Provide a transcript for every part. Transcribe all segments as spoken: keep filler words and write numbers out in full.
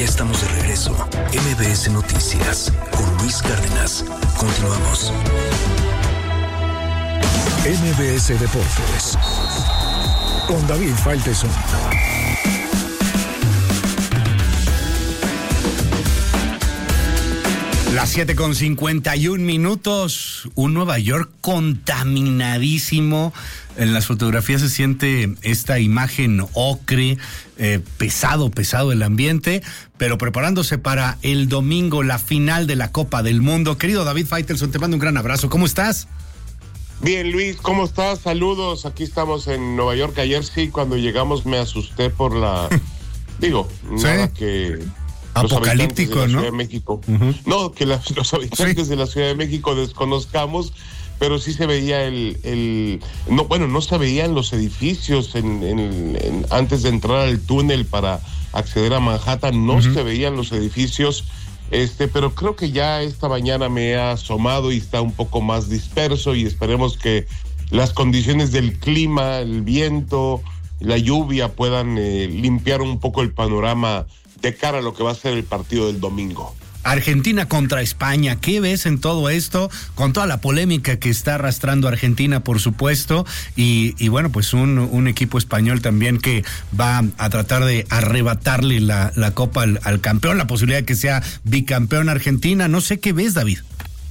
Ya estamos de regreso. M B S Noticias con Luis Cárdenas. Continuamos. M B S Deportes con David Faitelson. Las siete con cincuenta y un minutos, un Nueva York contaminadísimo. En las fotografías se siente esta imagen ocre, eh, pesado, pesado el ambiente, pero preparándose para el domingo, la final de la Copa del Mundo. Querido David Faitelson, te mando un gran abrazo. ¿Cómo estás? Bien, Luis, ¿cómo estás? Saludos. Aquí estamos en Nueva York. Ayer sí, cuando llegamos me asusté por la... Digo, ¿sí? Nada que... Apocalíptico, los habitantes de la ¿no? Ciudad de México. Uh-huh. No, que la, los habitantes sí. de la Ciudad de México desconozcamos, pero sí se veía el... el no, bueno, no se veían los edificios en, en, en, antes de entrar al túnel para acceder a Manhattan, no uh-huh. se veían los edificios, este, pero creo que ya esta mañana me ha asomado y está un poco más disperso y esperemos que las condiciones del clima, el viento, la lluvia puedan eh, limpiar un poco el panorama de cara a lo que va a ser el partido del domingo. Argentina contra España, ¿qué ves en todo esto? Con toda la polémica que está arrastrando Argentina, por supuesto, y, y bueno, pues un, un equipo español también que va a tratar de arrebatarle la, la copa al, al campeón, la posibilidad de que sea bicampeón Argentina. No sé qué ves, David.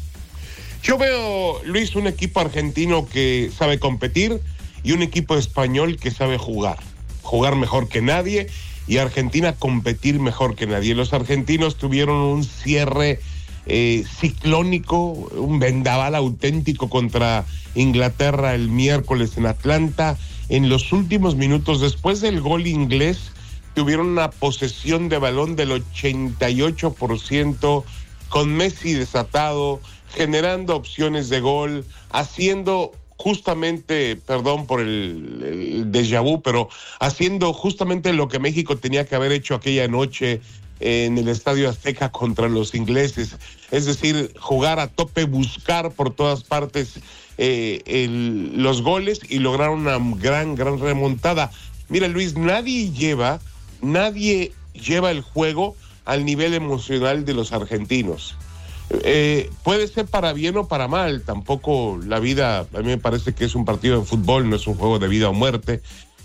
Yo veo, Luis, un equipo argentino que sabe competir y un equipo español que sabe jugar, jugar mejor que nadie, y Argentina competir mejor que nadie. Los argentinos tuvieron un cierre eh, ciclónico, un vendaval auténtico contra Inglaterra el miércoles en Atlanta. En los últimos minutos, después del gol inglés, tuvieron una posesión de balón del ochenta y ocho por ciento, con Messi desatado, generando opciones de gol, haciendo... justamente, perdón por el, el déjà vu, pero haciendo justamente lo que México tenía que haber hecho aquella noche en el Estadio Azteca contra los ingleses. Es decir, jugar a tope, buscar por todas partes eh, el, los goles y lograr una gran, gran remontada. Mira, Luis, nadie lleva, nadie lleva el juego al nivel emocional de los argentinos. Eh, puede ser para bien o para mal, tampoco la vida, a mí me parece que es un partido de fútbol, no es un juego de vida o muerte,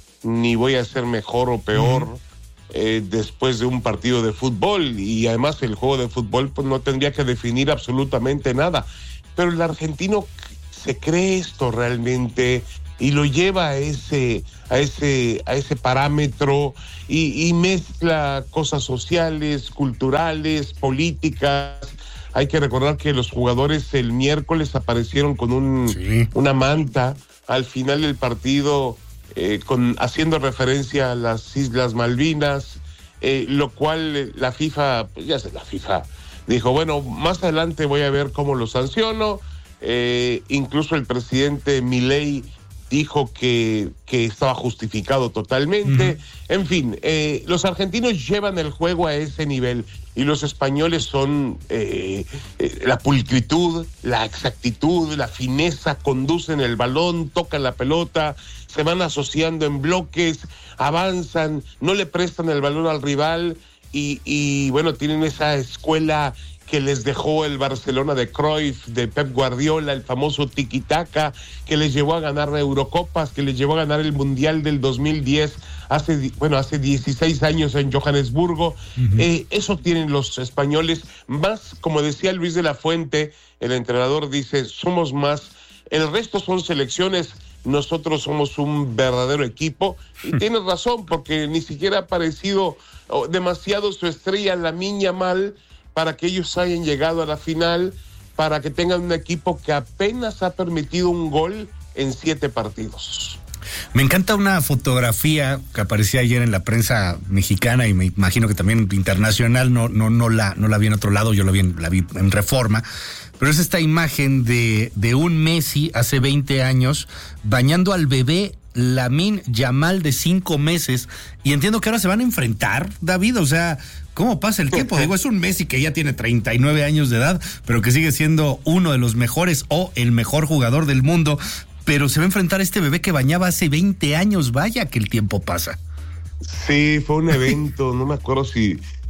ni voy a ser mejor o peor uh-huh. eh, después de un partido de fútbol, y además el juego de fútbol pues no tendría que definir absolutamente nada, pero el argentino se cree esto realmente y lo lleva a ese, a ese, a ese parámetro y, y mezcla cosas sociales, culturales, políticas. Hay que recordar que los jugadores el miércoles aparecieron con un, sí. una manta al final del partido, eh, con, haciendo referencia a las Islas Malvinas, eh, lo cual eh, la FIFA, pues ya sé, la FIFA dijo, bueno, más adelante voy a ver cómo lo sanciono. Eh, incluso el presidente Milei dijo que, que estaba justificado totalmente. Uh-huh. En fin, eh, los argentinos llevan el juego a ese nivel y los españoles son eh, eh, la pulcritud, la exactitud, la fineza, conducen el balón, tocan la pelota, se van asociando en bloques, avanzan, no le prestan el balón al rival y, y bueno, tienen esa escuela que les dejó el Barcelona de Cruyff, de Pep Guardiola, el famoso tiki-taka, que les llevó a ganar Eurocopas, que les llevó a ganar el Mundial del dos mil diez, hace, bueno, hace dieciséis años en Johannesburgo. Uh-huh. Eh, eso tienen los españoles, más, como decía Luis de la Fuente, el entrenador dice, somos más, el resto son selecciones, nosotros somos un verdadero equipo, y tienes razón, porque ni siquiera ha aparecido oh, demasiado su estrella, Lamine Yamal, para que ellos hayan llegado a la final, para que tengan un equipo que apenas ha permitido un gol en siete partidos. Me encanta una fotografía que aparecía ayer en la prensa mexicana y me imagino que también internacional, no, no, no, la, no la vi en otro lado, yo la vi en, la vi en Reforma, pero es esta imagen de, de un Messi hace veinte años bañando al bebé Lamine Yamal de cinco meses, y entiendo que ahora se van a enfrentar, David, o sea, ¿cómo pasa el tiempo? Digo, es un Messi que ya tiene treinta y nueve años de edad, pero que sigue siendo uno de los mejores o el mejor jugador del mundo, pero se va a enfrentar a este bebé que bañaba hace veinte años, vaya que el tiempo pasa. Sí, fue un evento, no me acuerdo si,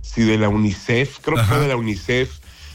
si de la UNICEF, creo Ajá. que fue de la UNICEF,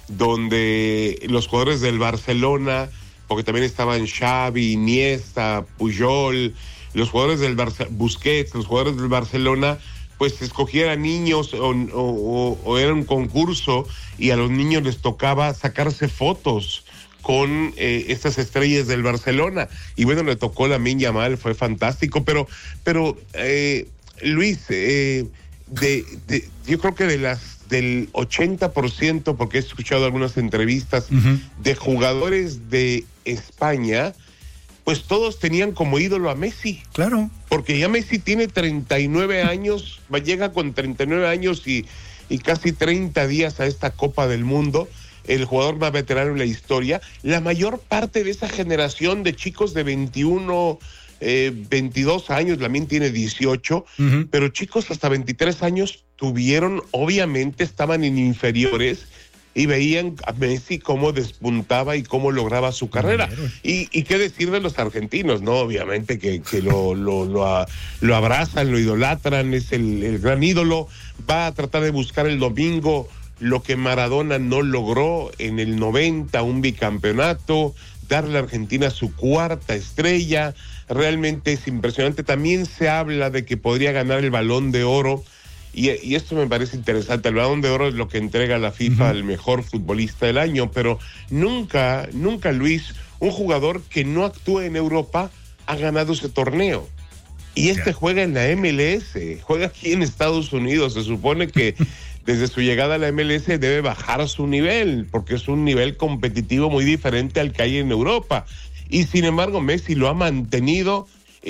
donde los jugadores del Barcelona, porque también estaban Xavi, Iniesta, Puyol, los jugadores del Barça, Busquets, los jugadores del Barcelona, pues escogieran niños o, o, o era un concurso y a los niños les tocaba sacarse fotos con eh, estas estrellas del Barcelona. Y bueno, le tocó Lamine Yamal, fue fantástico, pero, pero eh, Luis, eh, de, de, yo creo que de las del ochenta por ciento, porque he escuchado algunas entrevistas uh-huh. de jugadores de España, pues todos tenían como ídolo a Messi. Claro. Porque ya Messi tiene treinta y nueve años, llega con treinta y nueve años y, y casi treinta días a esta Copa del Mundo, el jugador más veterano en la historia. La mayor parte de esa generación de chicos de veintiuno, eh, veintidós años, Lamine tiene dieciocho, uh-huh. pero chicos hasta veintitrés años tuvieron, obviamente estaban en inferiores, y veían a Messi cómo despuntaba y cómo lograba su carrera. Y, y qué decir de los argentinos, ¿no? Obviamente que, que lo, lo, lo, lo abrazan, lo idolatran, es el, el gran ídolo. Va a tratar de buscar el domingo lo que Maradona no logró en el noventa, un bicampeonato, darle a Argentina su cuarta estrella. Realmente es impresionante. También se habla de que podría ganar el Balón de Oro. Y, y esto me parece interesante. El Balón de Oro es lo que entrega la FIFA uh-huh. al mejor futbolista del año, pero nunca, nunca, Luis, un jugador que no actúa en Europa ha ganado ese torneo. Y este yeah. juega en la M L S, juega aquí en Estados Unidos. Se supone que desde su llegada a la M L S debe bajar su nivel, porque es un nivel competitivo muy diferente al que hay en Europa. Y sin embargo, Messi lo ha mantenido.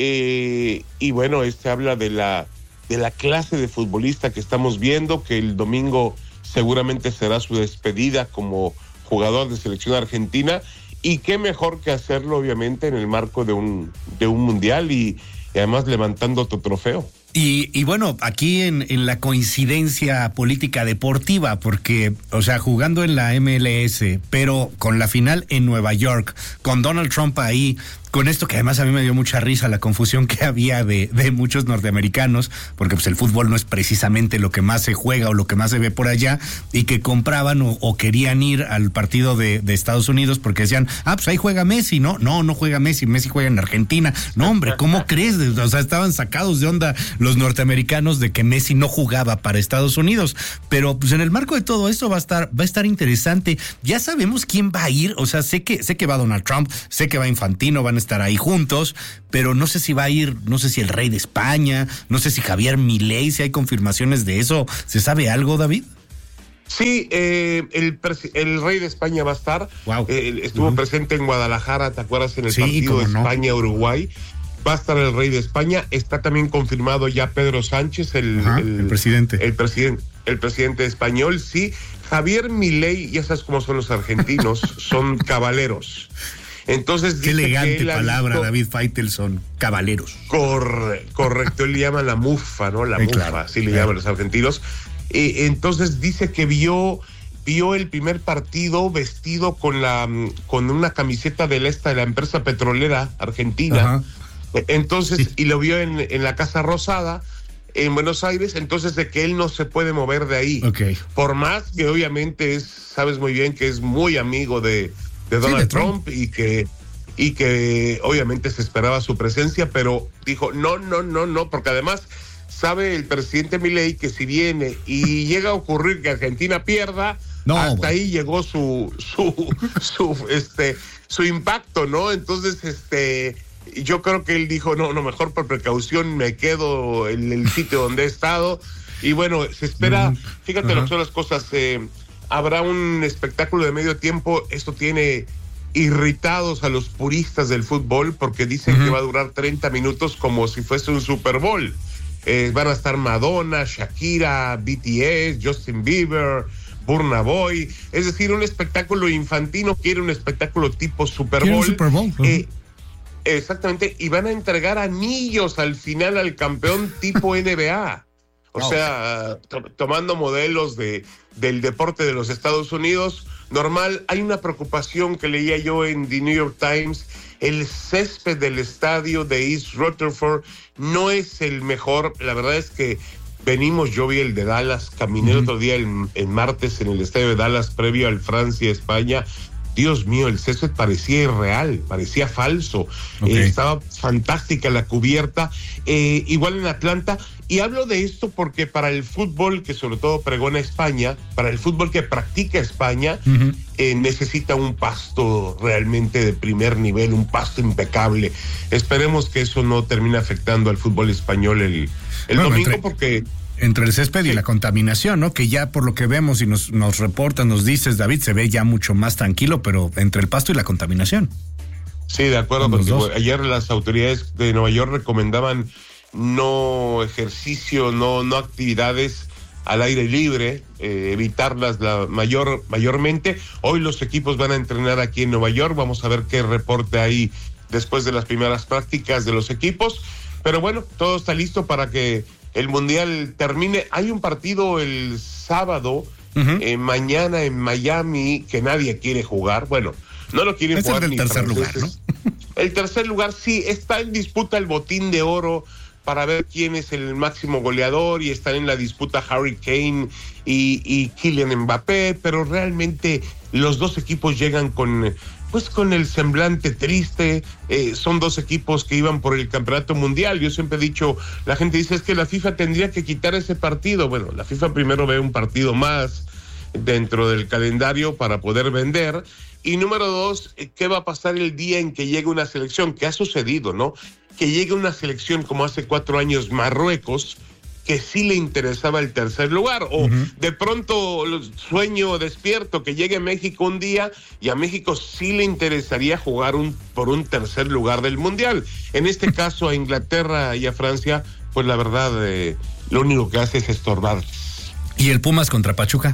Eh, y bueno, este habla de la de la clase de futbolista que estamos viendo, que el domingo seguramente será su despedida como jugador de selección argentina, y qué mejor que hacerlo obviamente en el marco de un, de un mundial y, y además levantando tu trofeo. Y, y bueno, aquí en, en la coincidencia política deportiva, porque, o sea, jugando en la M L S, pero con la final en Nueva York, con Donald Trump ahí, con esto que además a mí me dio mucha risa, la confusión que había de, de muchos norteamericanos, porque pues el fútbol no es precisamente lo que más se juega o lo que más se ve por allá, y que compraban o, o querían ir al partido de, de Estados Unidos porque decían, ah, pues ahí juega Messi, ¿no? No, no juega Messi, Messi juega en Argentina. No, hombre, ¿cómo crees? O sea, estaban sacados de onda los norteamericanos de que Messi no jugaba para Estados Unidos. Pero pues en el marco de todo esto va a estar, va a estar interesante. Ya sabemos quién va a ir, o sea, sé que, sé que va Donald Trump, sé que va Infantino, van a estar ahí juntos, pero no sé si va a ir, no sé si el rey de España, no sé si Javier Milei, si hay confirmaciones de eso. ¿Se sabe algo, David? Sí, eh, el, el rey de España va a estar. Wow. Eh, estuvo uh-huh. presente en Guadalajara, ¿te acuerdas? En el sí, partido de no. España-Uruguay. Va a estar el rey de España. Está también confirmado ya Pedro Sánchez, el, Ajá, el, el presidente. El presidente, el presidente español, sí. Javier Milei, ya sabes cómo son los argentinos, son caballeros. Entonces, qué elegante palabra, visto, David Faitelson, caballeros. Corre, correcto, él le llama la mufa, ¿no? La sí, mufa, claro, así le claro. llaman los argentinos. Eh, entonces dice que vio, vio el primer partido vestido con la, con una camiseta de la esta de la empresa petrolera argentina. Ajá. Entonces, sí. y lo vio en, en la Casa Rosada, en Buenos Aires, entonces de que él no se puede mover de ahí. Okay. Por más que obviamente es, sabes muy bien que es muy amigo de de Donald sí, de Trump, Trump y que y que obviamente se esperaba su presencia, pero dijo no, no, no, no, porque además sabe el presidente Milei que si viene y llega a ocurrir que Argentina pierda, no, hasta bueno. ahí llegó su su su este su impacto, ¿no? Entonces, este yo creo que él dijo no, no, mejor por precaución me quedo en el sitio donde he estado. Y bueno, se espera, fíjate uh-huh. lo que son las cosas, eh, habrá un espectáculo de medio tiempo. Esto tiene irritados a los puristas del fútbol porque dicen uh-huh. que va a durar treinta minutos como si fuese un Super Bowl. Eh, van a estar Madonna, Shakira, B T S, Justin Bieber, Burna Boy. Es decir, un espectáculo infantino quiere un espectáculo tipo Super Bowl. Super Bowl. Uh-huh. Eh, exactamente. Y van a entregar anillos al final al campeón tipo N B A. O sea, to- tomando modelos de del deporte de los Estados Unidos, normal. Hay una preocupación que leía yo en The New York Times. El césped del estadio de East Rutherford no es el mejor. La verdad es que venimos, yo vi el de Dallas, caminé uh-huh. el otro día, el, el martes, en el estadio de Dallas, previo al Francia-España. Dios mío, el césped parecía irreal, parecía falso. Okay. Eh, estaba fantástica la cubierta. Eh, igual en Atlanta. Y hablo de esto porque para el fútbol, que sobre todo pregona España, para el fútbol que practica España, uh-huh. eh, necesita un pasto realmente de primer nivel, un pasto impecable. Esperemos que eso no termine afectando al fútbol español el, el bueno, domingo, entre... porque... Entre el césped sí. y la contaminación, ¿no? Que ya por lo que vemos y nos, nos reportan, nos dices, David, se ve ya mucho más tranquilo, pero entre el pasto y la contaminación. Sí, de acuerdo contigo. Ayer las autoridades de Nueva York recomendaban no ejercicio, no, no actividades al aire libre, eh, evitarlas la mayor, mayormente. Hoy los equipos van a entrenar aquí en Nueva York, vamos a ver qué reporte hay después de las primeras prácticas de los equipos. Pero bueno, todo está listo para que el Mundial termine. Hay un partido el sábado, uh-huh. eh, mañana en Miami, que nadie quiere jugar. Bueno, no lo quieren es jugar el ni tercer lugar, ¿no? El tercer lugar, sí, está en disputa el botín de oro para ver quién es el máximo goleador, y están en la disputa Harry Kane y, y Kylian Mbappé, pero realmente los dos equipos llegan con... pues con el semblante triste. Eh, son dos equipos que iban por el campeonato mundial. Yo siempre he dicho, la gente dice, es que la FIFA tendría que quitar ese partido. Bueno, la FIFA primero ve un partido más dentro del calendario para poder vender. Y número dos, ¿qué va a pasar el día en que llegue una selección? Que ha sucedido, ¿no? Que llegue una selección como hace cuatro años Marruecos, que sí le interesaba el tercer lugar, o uh-huh. de pronto sueño despierto que llegue a México un día y a México sí le interesaría jugar un, por un tercer lugar del Mundial. En este caso a Inglaterra y a Francia, pues la verdad eh, lo único que hace es estorbar. ¿Y el Pumas contra Pachuca?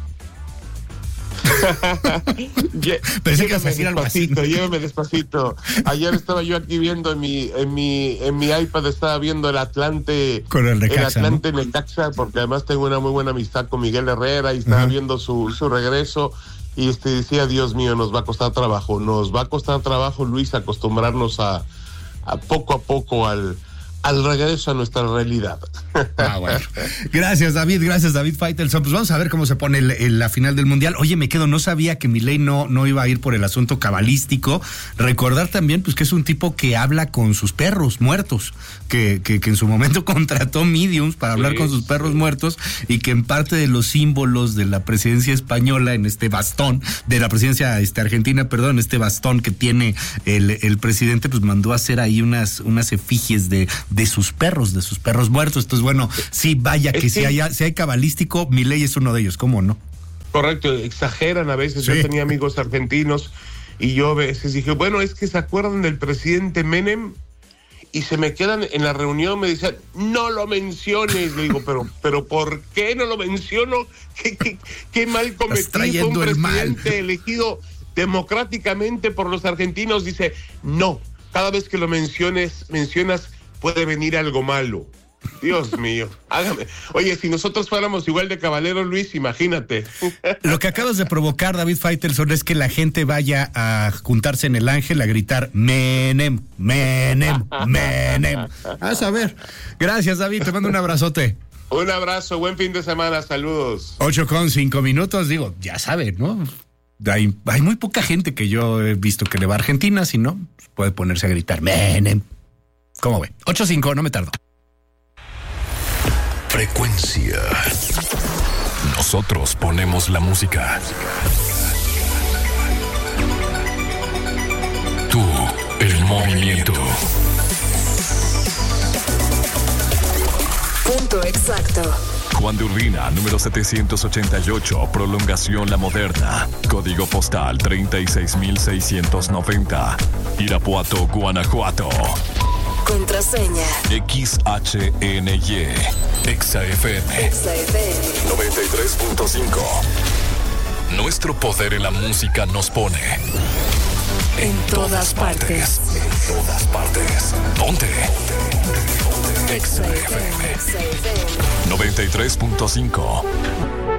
Pensé que ibas a decir algo así. Llévame despacito. Ayer estaba yo aquí viendo en mi en mi en mi iPad, estaba viendo el Atlante con el Necaxa, el Atlante ¿no? Necaxa, porque además tengo una muy buena amistad con Miguel Herrera y estaba uh-huh. viendo su su regreso y este decía, Dios mío, nos va a costar trabajo, nos va a costar trabajo, Luis, acostumbrarnos a, a poco a poco al al regreso a nuestra realidad. Ah, bueno. Gracias, David, gracias, David Faitelson. Pues vamos a ver cómo se pone el, el, la final del Mundial. Oye, me quedo, no sabía que Milei no, no iba a ir por el asunto cabalístico. Recordar también, pues, que es un tipo que habla con sus perros muertos, que, que, que en su momento contrató mediums para hablar sí, con sus perros sí. muertos, y que en parte de los símbolos de la presidencia española, en este bastón, de la presidencia este, argentina, perdón, este bastón que tiene el, el presidente, pues mandó a hacer ahí unas, unas efigies de de sus perros, de sus perros muertos. Entonces, bueno, sí, vaya que, que si hay, si hay cabalístico, Milei es uno de ellos, ¿cómo no? Correcto, exageran a veces. Sí. Yo tenía amigos argentinos y yo a veces dije, bueno, es que se acuerdan del presidente Menem, y se me quedan en la reunión, me dicen, no lo menciones. Le digo, pero, pero ¿por qué no lo menciono? ¿Qué, qué, qué mal cometí? Fue un presidente elegido democráticamente por los argentinos. Dice, no, cada vez que lo menciones, mencionas puede venir algo malo. Dios mío, hágame. Oye, si nosotros fuéramos igual de caballeros, Luis, imagínate. Lo que acabas de provocar, David Faitelson, es que la gente vaya a juntarse en el Ángel a gritar Menem, Menem, Menem. A saber. Gracias, David, te mando un abrazote. Un abrazo, buen fin de semana, saludos. Ocho con cinco minutos, digo, ya saben, ¿no? Hay, hay muy poca gente que yo he visto que le va a Argentina, si no, puede ponerse a gritar Menem. ¿Cómo ve? ocho cinco, no me tardo. Frecuencia. Nosotros ponemos la música. Tú, el movimiento. Punto exacto. Juan de Urbina, número setecientos ochenta y ocho, Prolongación La Moderna. Código postal treinta y seis mil seiscientos noventa. Irapuato, Guanajuato. Contraseña X H N Y Exa F M Exa F M noventa y tres punto cinco. Nuestro poder en la música nos pone en todas partes. En todas partes. Ponte Exa F M noventa y tres punto cinco.